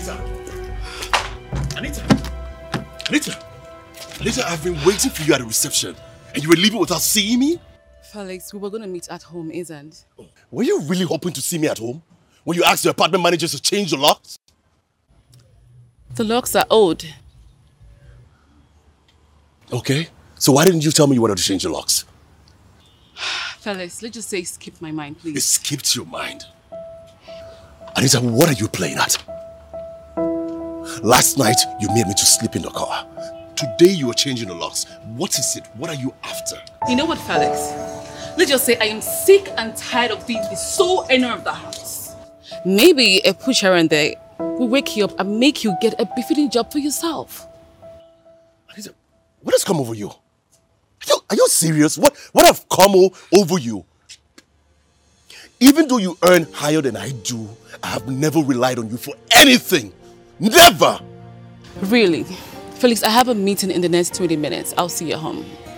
Anita, I've been waiting for you at the reception. And you were leaving without seeing me? Felix, we were going to meet at home, isn't? Were you really hoping to see me at home? When you asked your apartment manager to change the locks? The locks are old. Okay. So why didn't you tell me you wanted to change the locks? Felix, let's just say it skipped my mind, please. It skipped your mind? Anita, what are you playing at? Last night, you made me to sleep in the car. Today, you are changing the locks. What is it? What are you after? You know what, Felix? Let's just say I am sick and tired of being the sole owner of the house. Maybe a push here and there will wake you up and make you get a befitting job for yourself. Anita, what has come over you? Are you serious? What have come over you? Even though you earn higher than I do, I have never relied on you for anything. Never! Really? Felix, I have a meeting in the next 20 minutes. I'll see you at home.